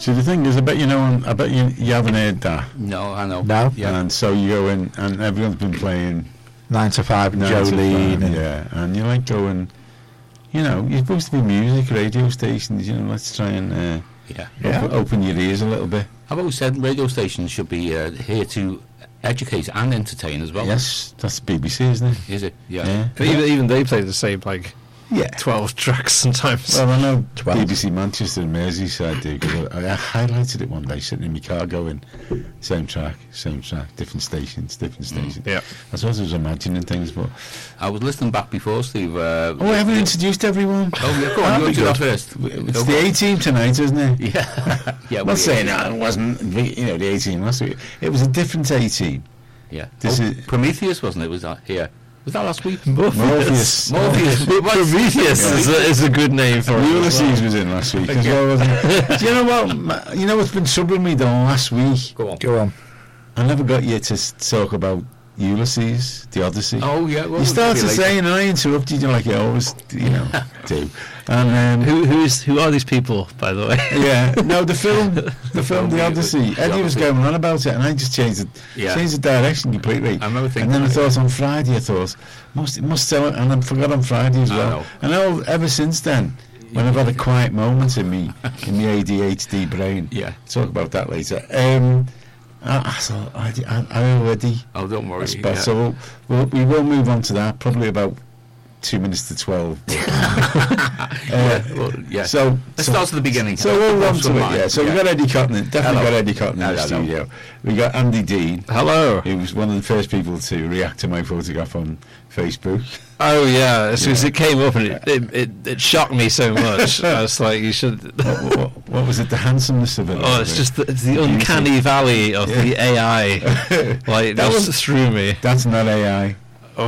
So the thing is, I bet you haven't heard that. No, I know. No? Yeah. And so you go in, and everyone's been playing 9 to 5 and 9 to Jolene. 5, yeah, and you're like going, you're supposed to be music, radio stations, let's try and open your ears a little bit. I've always said radio stations should be here to educate and entertain as well. Yes, that's BBC, isn't it? Is it? Yeah. Even they play the same, like, Yeah. 12 tracks sometimes. Well, I know 12. BBC Manchester and Merseyside do, because I highlighted it one day sitting in my car going, same track, different stations. Yeah. I suppose I was imagining things, but... I was listening back before, Steve. I haven't introduced everyone. Oh, yeah, go on, That'd you be do that good. first. It's Go the on. A-team tonight, isn't it? Yeah. Yeah. I'm not saying that it wasn't, the A-team last week. It was a different A-team. Yeah. This is- Prometheus, wasn't it? Was that here? Was that last week? Morpheus. Morpheus. Prometheus is a good name for it. Ulysses was in last week as well, wasn't it? Do you know what? You know what's been troubling me though last week? Go on. Go on. I never got you to talk about Ulysses, the Odyssey. Oh, yeah. Well, You started maybe later. saying, and I interrupted you like you always, do. And Who are these people, by the way? yeah, no, the film, The Odyssey. Eddie was going on about it, and I just changed the direction completely. I remember thinking and then I that. thought on Friday, it must sell it, and I forgot on Friday as well. I know. And ever since then, when I've had a quiet moment in me ADHD brain, talk about that later. I thought I already. Oh, don't worry. So we will move on to that probably about 2 minutes to 12. So let's start at the beginning. So we'll on to it. Mine. Yeah. So we got Eddie Cotton. Definitely got Eddie Cotton in the Hello. studio. We got Andy Dean. Hello. He was one of the first people to react to my photograph on Facebook. Oh yeah, as soon as it came up, and it shocked me so much. I was like, you should. What was it? The handsomeness of it. Oh, it's just it's the uncanny valley of the AI. Like That just was- threw me. That's not AI. Oh,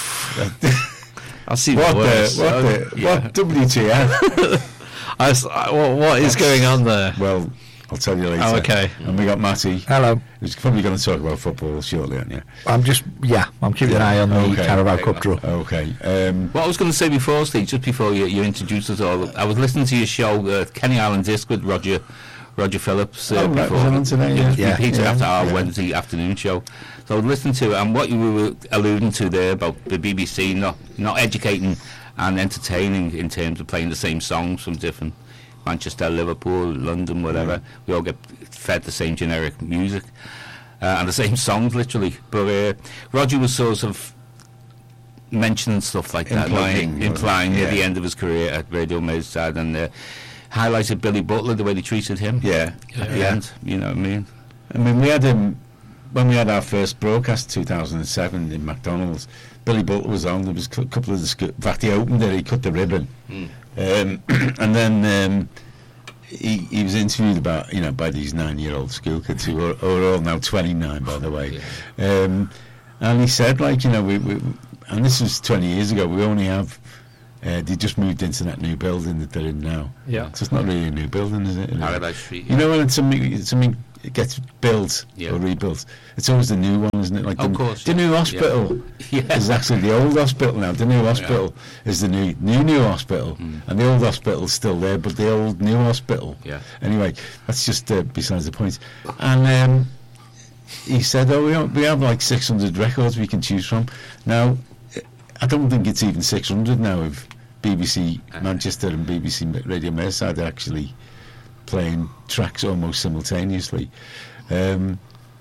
I'll see What worse. what WTF? What is going on there? Well, I'll tell you later. Oh, okay. And we got Matty, Hello. who's probably going to talk about football shortly, aren't you? I'm keeping an eye on the Okay. Carabao Cup draw. Okay. What I was going to say before, Steve, just before you introduced us all, I was listening to your show, Kenny Island Disc with Roger Phillips. Right, Before was it on today? It was Yeah. repeated Yeah. after our Yeah. Wednesday afternoon show. So I was listening to it, and what you were alluding to there about the BBC not educating and entertaining in terms of playing the same songs from different Manchester, Liverpool, London, whatever. We all get fed the same generic music and the same songs, literally. But Roger was sort of mentioning stuff like that, implying near the end of his career at Radio Merseyside, and highlighted Billy Butler, the way they treated him at the end. You know what I mean? I mean, we had him when we had our first broadcast, 2007, in McDonald's. Billy Butler was on. There was a couple of the in fact, he opened it. He cut the ribbon, and then he was interviewed about by these 9-year-old school kids who are all now 29, by the way. And he said, we and this was 20 years ago. We only have. They just moved into that new building that they're in now. Yeah. So it's not really a new building, is it? Paradise Street. You know when something gets built or rebuilt, it's always the new one, isn't it? Like of course. The new hospital is actually the old hospital now. The new hospital is the new hospital, and the old hospital's still there, but the old new hospital. Yeah. Anyway, that's just besides the point. And he said, we have like 600 records we can choose from. Now, I don't think it's even 600 now if BBC Manchester and BBC Radio Merseyside are actually playing tracks almost simultaneously. And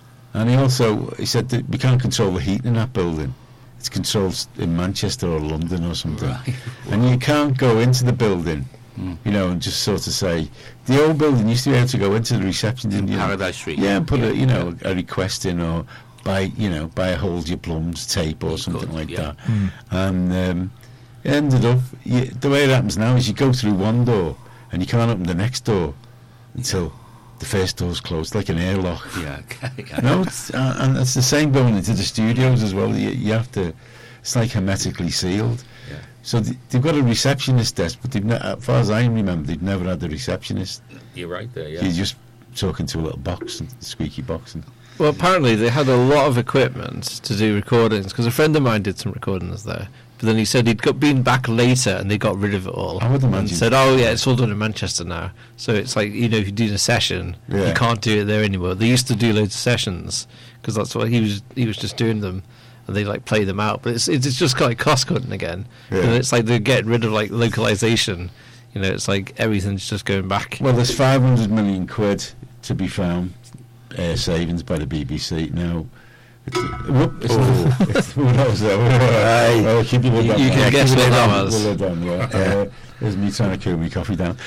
he said that we can't control the heat in that building. It's controlled in Manchester or London or something. Right. And you can't go into the building, and just sort of say, the old building used to be able to go into the reception in Paradise Street. Yeah, and put a request in, or buy a Hold Your Plums tape or something like that. And it ended up, the way it happens now is you go through one door and you can't open the next door until the first door's closed, like an airlock. Yeah. No, and it's the same going into the studios as well. You have to, it's like hermetically sealed. Yeah. So they've got a receptionist desk, but as far as I remember, they've never had a receptionist. You're right there, yeah. You're just talking to a little box, squeaky box. Well, apparently they had a lot of equipment to do recordings, because a friend of mine did some recordings there. But then he said been back later and they got rid of it all. I would imagine. And said, "Oh yeah, it's all done in Manchester now." So it's like, you know, if you're doing a session, Yeah. you can't do it there anymore. They used to do loads of sessions because that's what he was just doing them, and they like play them out. But it's just like cost cutting again. Yeah. And it's like they're getting rid of like localization. You know, it's like everything's just going back. Well, there's 500 million quid to be found savings by the BBC now. What was that? Keep your lid on. You can guess what that Keep was. your lid on, yeah. There's me trying to cool my coffee down.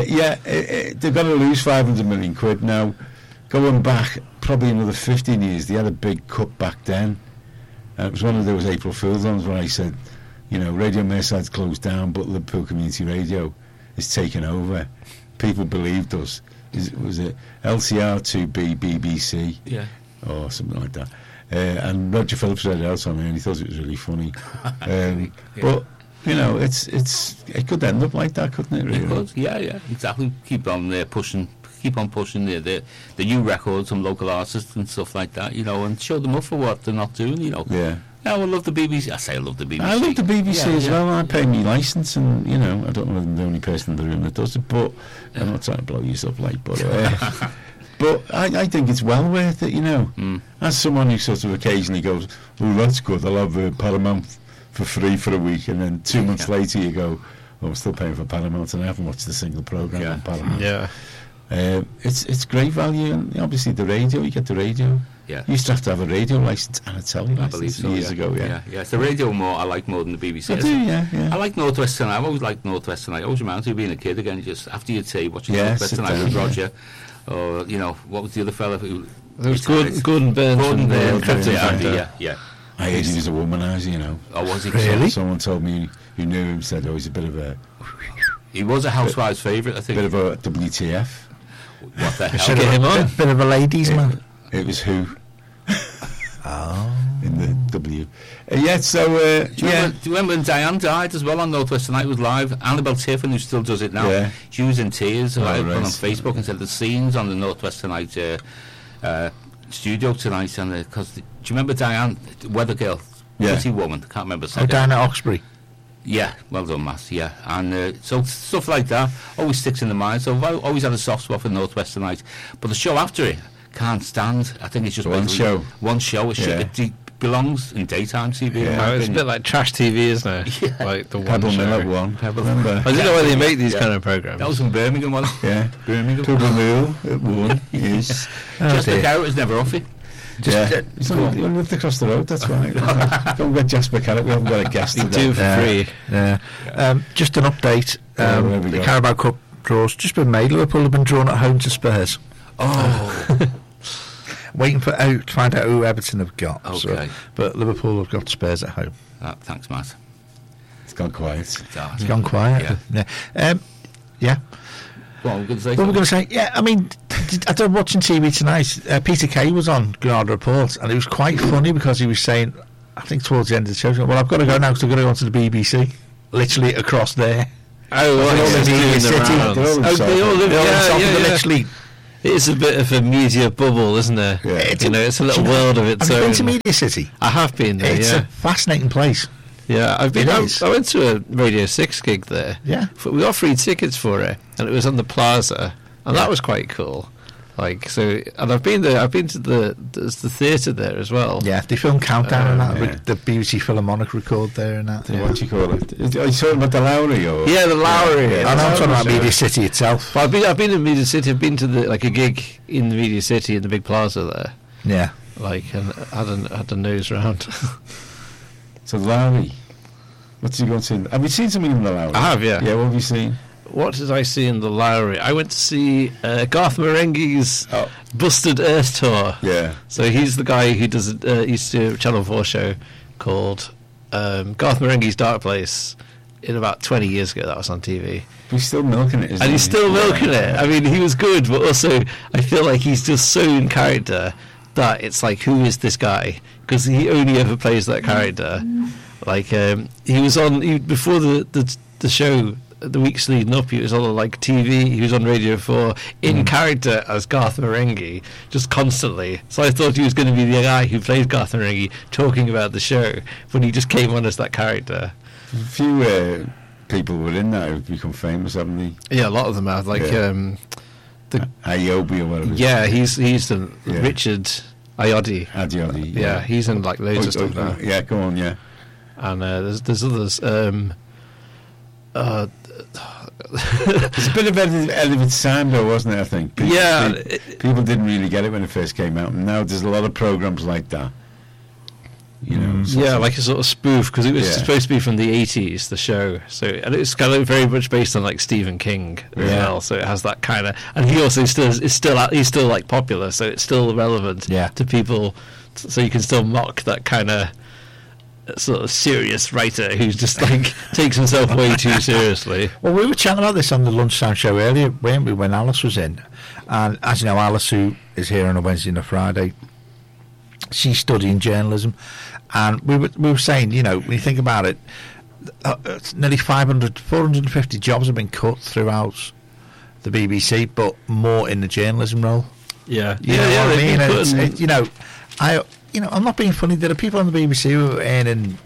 They've got to lose 500 million quid now. Going back probably another 15 years, they had a big cut back then. It was one of those April Fool's ones where I said, you know, Radio Mearside's closed down, but Liverpool Community Radio is taken over. People believed us. Was it LCR2B BBC? Yeah. Or something like that. And Roger Phillips read it out on me, and he thought it was really funny. But you know, it could end up like that, couldn't it? Really? It could, yeah, exactly. Keep on pushing the new records from local artists and stuff like that, you know, and show them up for what they're not doing, you know. Yeah. I love the BBC. I say I love the BBC. I love the BBC Yeah, as yeah. well. I pay me licence, and you know, I don't know if I'm the only person in the room that does it, but I'm not trying to blow you up, like, but. But I think it's well worth it, you know. As someone who sort of occasionally goes, "Oh, that's good, I'll have Paramount for free for a week," and then 2 months later you go, "Oh, I'm still paying for Paramount, and I haven't watched a single programme on Paramount." Yeah. It's great value, and obviously the radio, you get the radio. Yeah. You used to have a radio licence and a telly I believe licence so, years ago, yeah. It's the radio I like more than the BBC. I do, yeah. I like North West Tonight. I've always liked North West Tonight. I always remember being a kid again, just after you'd say watching North West sit Tonight down, with yeah. Roger, or you know, what was the other fella who? There was retired? Gordon Burns. Gordon from Burns, Krypton yeah, Factor. yeah. I heard he was a womanizer, you know. Oh, was he? Really? Someone told me who knew him said, "Oh, he's a bit of a He was a housewife's favourite, I think. bit of a WTF." What the hell? Should get him on. Bit of a ladies' man. It was who Oh. in the W. Yeah, so Do you yeah, remember when Diane died as well on North West Tonight was live? Annabelle Tiffin, who still does it now, Yeah. she was in tears. I put right. on Facebook and said the scenes on the North West Tonight studio tonight, and because do you remember Diane, the weather girl, Yeah. pretty woman? Can't remember. Oh, second. down at Oxbury. Yeah, well done, Matt. Yeah, and so stuff like that always sticks in the mind. So I've always had a soft spot for North West Tonight, but the show after it can't stand. I think it's just One basically show. One show. It belongs in daytime TV. in Yeah. my Oh, it's a opinion. bit like trash TV, isn't it? Yeah. Like the one Pebble show. Mill one. Remember? I don't know why they make these kind of programs. That was in Birmingham, wasn't it? Yeah, Birmingham. Pebble Mill at one. Yes. Just the dear. Garrett was never off it. Yeah, he's only lived across the road. That's right. Go and get Jasper Carrot. We haven't got a guest They today. do for free. Yeah. Just an update. There we The go. Carabao Cup draws just been made. Liverpool have been drawn at home to Spurs. Oh, Waiting for to find out who Everton have got. So, Okay. but Liverpool have got Spurs at home. thanks, Matt. It's gone quiet. It's gone quiet. Yeah. Yeah. What we're going to say? What we're going to say? Yeah, I mean, I was watching TV tonight. Peter Kay was on Granada Report, and it was quite funny because he was saying, I think towards the end of the show, well, I've got to go now because I've got to go on to the BBC. Literally across there. Oh, well, They're all it's in doing the the city. rounds. They're all in Oh, they all live. They're all on top Yeah, of yeah, the yeah. literally. It's a bit of a media bubble, isn't it? Yeah. It's You know, it's a little do you know- world of its Have you been own. to Media City? I have been there. It's Yeah, a fascinating place. yeah. I've been. It I is. went to a Radio 6 gig there. Yeah. We got free tickets for it, and it was on the Plaza, and that was quite cool. Like so, and I've been there. I've been to there's the theatre there as well. Yeah, they film Countdown and that. yeah. The BBC Philharmonic record there and that. What do you call it? Are you talking about the Lowry? Or? Yeah, the Lowry. Yeah, I know I'm talking about Lowry, Media so- City itself. But I've been in Media City. I've been to a gig in the Media City in the big plaza there. Yeah. Like, and had a nose round. So the Lowry. What did you go to? Have you seen something in the Lowry? I have, yeah. Yeah, what have you seen? What did I see in the Lowry? I went to see Garth Marenghi's Oh. Busted Earth tour. Yeah. So he's the guy who does used to do a Channel 4 show called Garth Marenghi's Dark Place. In about 20 years ago, that was on TV. He's still milking it, isn't And he's he? still milking it. I mean, he was good, but also I feel like he's just so in character that it's like, who is this guy? Because he only ever plays that character. Like he was on before the show. the weeks leading up, he was on like TV, he was on Radio 4 in character as Garth Marenghi, just constantly. So I thought he was going to be the guy who plays Garth Marenghi talking about the show, but he just came on as that character. A few people were in that who've become famous, haven't they? Yeah, a lot of them have. Like, Ayobi or whatever. yeah, he's the Richard Ayoade. Ayoade. Yeah, he's in like loads of stuff now. Yeah, go on, yeah. And there's others. It's a bit of Edward Sandor, wasn't it, I think? People didn't really get it when it first came out, and now there's a lot of programs like that. You know, like a sort of spoof, because it was supposed to be from the 80s, the show. So, and it's kind of very much based on like Stephen King as well. So it has that kind of, and he also he's still like popular, so it's still relevant to people. So you can still mock that kind of sort of serious writer who's just like takes himself way too seriously. Well, we were chatting about this on the lunchtime show earlier, weren't we, when Alice was in? And as you know, Alice, who is here on a Wednesday and a Friday, she's studying journalism, and we were saying, you know, when you think about it, nearly 450 jobs have been cut throughout the BBC, but more in the journalism role. Yeah, You know what I mean? I'm not being funny. There are people on the BBC who are earning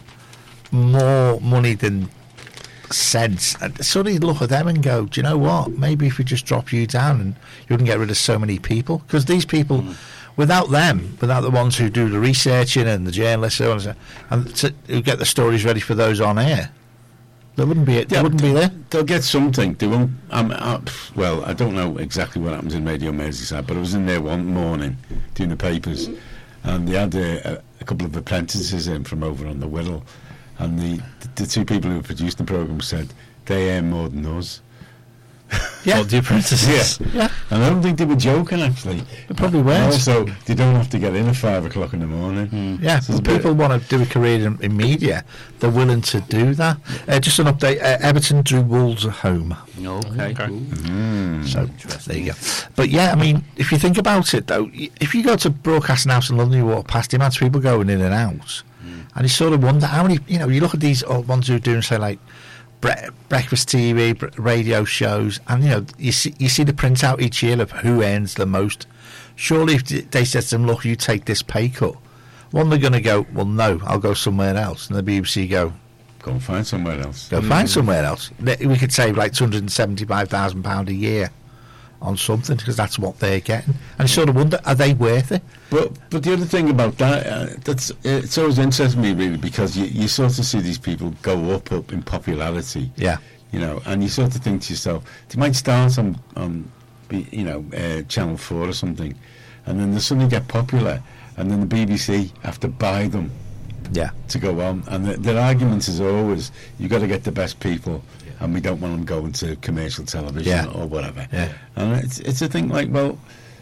more money than sense. And suddenly you look at them and go, do you know what? Maybe if we just drop you down and you wouldn't get rid of so many people. Because these people, without them, without the ones who do the researching and the journalists who get the stories ready for those on air, they wouldn't be there. They'll get something. They won't. Well, I don't know exactly what happens in Radio Merseyside, but I was in there one morning doing the papers, and they had a couple of apprentices in from over on the Wirral, and the two people who produced the programme said they earn more than us. Yeah, the apprentices. Yeah. And I don't think they were joking, actually. They probably were. Also, they don't have to get in at 5 o'clock in the morning. Yeah, so people want to do a career in media. They're willing to do that. Just an update. Everton drew Wolves at home. Okay. Cool. So there you go. But yeah, I mean, if you think about it, though, if you go to Broadcasting House in London, you walk past the amount of people going in and out, and you sort of wonder how many. You know, you look at these ones who are doing, say, like breakfast TV, radio shows, and you know, you see the printout each year of who earns the most. Surely, if they said to them, "Look, you take this pay cut," one, they're going to go, "Well, no, I'll go somewhere else," and the BBC go and find somewhere else. Find somewhere else. We could save like £275,000 a year on something because that's what they're getting, and you sort of wonder, are they worth it? But the other thing about that, it's always interested me really, because you sort of see these people go up in popularity. Yeah. You know, and you sort of think to yourself, they might start on Channel 4 or something, and then they suddenly get popular, and then the BBC have to buy them. Yeah. To go on, and their argument is always, you've got to get the best people, and we don't want them going to commercial television or whatever. Yeah. And it's a thing like, well,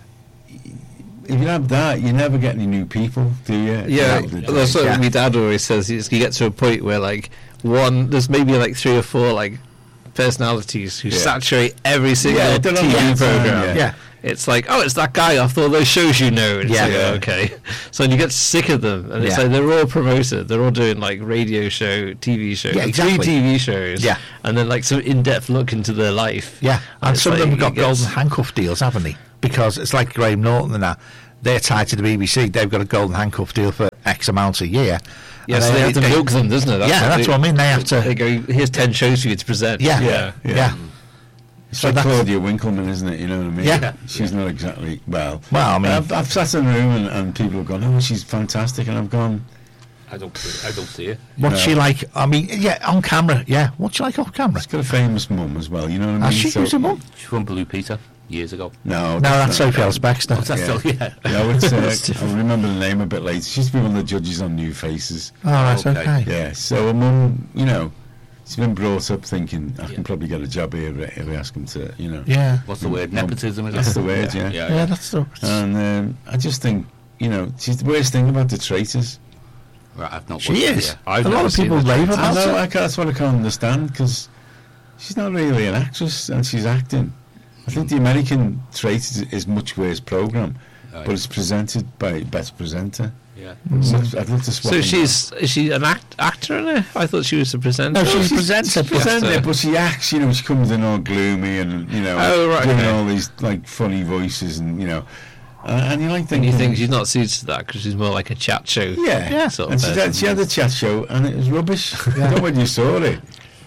if you have that, you never get any new people, do you? Yeah, that's what my dad always says. You get to a point where like there's maybe like 3 or 4 like personalities who saturate every single TV program. Yeah. It's like, oh, it's that guy off all those shows, you know. And it's like, okay. So you get sick of them, and it's like they're all promoted. They're all doing like radio show, TV show, 3 TV shows, and then like some in-depth look into their life. Yeah, and some of them have got golden handcuff deals, haven't they? Because it's like Graham Norton and that. They're tied to the BBC. They've got a golden handcuff deal for X amount a year. Yes, they have to milk them, doesn't it? That's what I mean. They have to. They go, here's 10 shows for you to present. Yeah. It's like Claudia Winkleman, isn't it? You know what I mean? Yeah. She's not exactly well. Well, I mean, I've sat in a room and people have gone, "Oh, she's fantastic," and I've gone, I don't see her. What's she like? I mean, on camera, What's she like off camera? She's got a famous mum as well. You know what I mean? Has she got a mum? She won Blue Peter years ago. No, that's Sophie Ellis-Bextor. No, it's I remember the name a bit later. She's been one of the judges on New Faces. Oh, that's okay. Yeah, so a mum, you know, she's been brought up thinking, I can probably get a job here if we ask them to, you know. Yeah. What's the word? Nepotism, is it? That's the word, Yeah, that's the... And I just think, you know, she's the worst thing about the traitors. Right, I've not she is. Yeah. A lot of people rave about her. That's what I can't understand, because she's not really an actress, and she's acting. I think the American Traitors is much worse programme. but it's presented by Best Presenter. Yeah. So I'd love to swap So them is she an actor in it? I thought she was a presenter. No, she's a presenter. presenter, but she acts, you know, she comes in all gloomy and, you know, Oh, right, doing okay. all these, like, funny voices and, you know, and you like And thinking... you think she's not suited to that because she's more like a chat show. Yeah, sort and of person. she had a chat show and it was rubbish. I don't know when you saw it.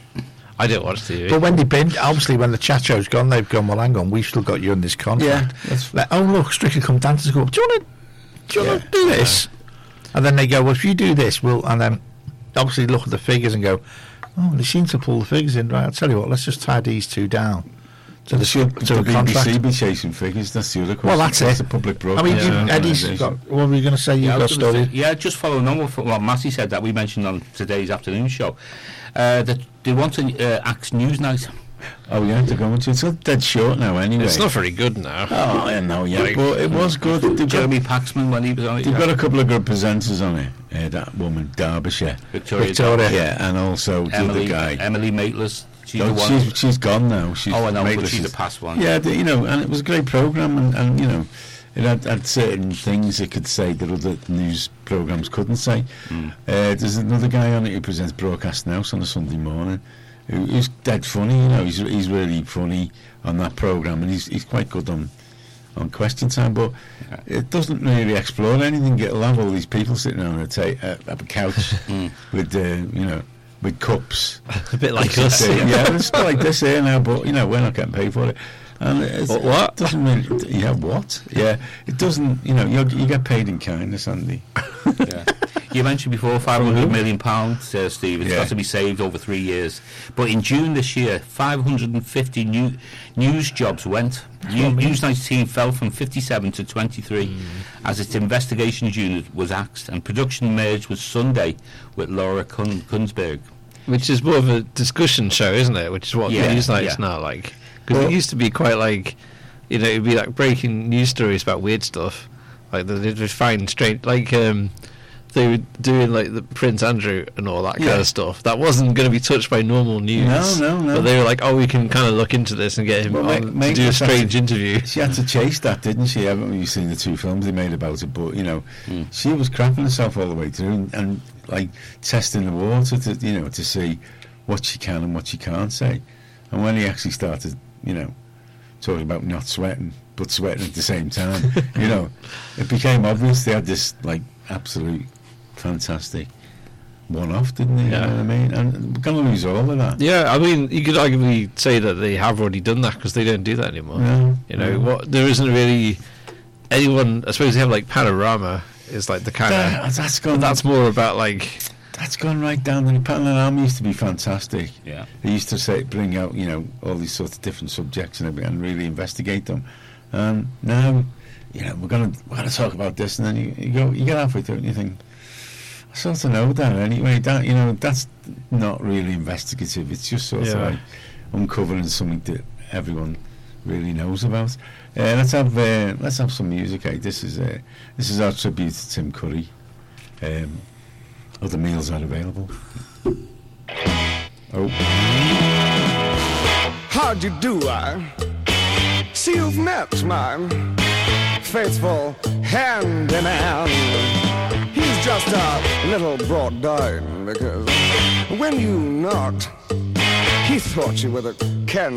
I didn't watch TV. But when they've been, obviously, when the chat show's gone, they've gone, well, hang on, we've still got you in this contract. Yeah, that's- Like, oh, look, Strictly Come Dancers go, do you want to do this? And then they go, well, if you do this, we'll... And then, obviously, look at the figures and go, oh, they seem to pull the figures in. Right, I'll tell you what, let's just tie these two down to Should a the contract. BBC be chasing figures? That's the other question. Well, that's it. a public I mean, broadcast. Eddie's got... What were you going to say? You've I got was gonna story? say- yeah, just following on with what Matty said that we mentioned on today's afternoon show. That they want to axe Newsnight. Oh, yeah, they're going to. It's all dead short now, anyway. It's not very good now. Oh, I know, yeah, Like- but it was good. They've got, Jeremy Paxman when he was on it. they've got a couple of good presenters on it. That woman, Derbyshire. Victoria. Victoria. Yeah, and also the other guy. Emily Maitlis. She's Oh, the one. she's gone now. I know, but Maitlis she's is- a past one. Yeah, you know, and it was a great programme, and you know, it had certain things it could say that other news programmes couldn't say. There's another guy on it who presents Broadcast Now on a Sunday morning, who's dead funny. You know, he's really funny on that programme, and he's quite good on Question Time, but it doesn't really explore anything. It'll have all these people sitting on a couch with you know, with cups. A bit like us. Yeah, it's not like this here now, but you know, we're not getting paid for it. And What? it doesn't really, yeah, what? Yeah, it doesn't, you know, you get paid in kindness, Andy. Yeah. You mentioned before £500 million, Steve. It's Yeah. got to be saved over 3 years. But in June this year, 550 news jobs went. Newsnight's team fell from 57 to 23 as its investigations unit was axed, and production merged with Sunday with Laura Kunsberg. Which is more of a discussion show, isn't it? Which is what Yeah, the Newsnight yeah. is now like. Because Well- it used to be quite like, you know, it'd be like breaking news stories about weird stuff. Like they'd find strange, like they were doing like the Prince Andrew and all that kind Yeah. of stuff. That wasn't going to be touched by normal news. No. But they were like, oh, we can kind of look into this and get him Well, on mate, to do a that's strange interview. She had to chase that, didn't she? Haven't you seen the two films they made about it? But you know, she was crapping herself all the way through, and like testing the water to, you know, to see what she can and what she can't say. And when he actually started, you know, talking about not sweating but sweating at the same time, you know, it became obvious they had this like absolute fantastic one-off, didn't they? Yeah. You know what I mean? And we're going to lose all of that. Yeah, I mean, you could arguably say that they have already done that because they don't do that anymore. No, You know, no. what there isn't really anyone. I suppose they have like Panorama is like the kind of. That's gone. That's more about like. That's gone right down. The Panorama used to be fantastic. Yeah. They used to bring out, you know, all these sorts of different subjects and really investigate them. Now, you know, we're gonna talk about this, and then you get halfway through it and you think, I sort of know that anyway. That, you know, that's not really investigative. It's just sort of Yeah. like uncovering something that everyone really knows about. Let's have some music. This is our tribute to Tim Curry. Other meals are available. Oh. How'd you do? I see you've met my faithful handyman. He's just a little brought down because when you knocked, he thought you were the candy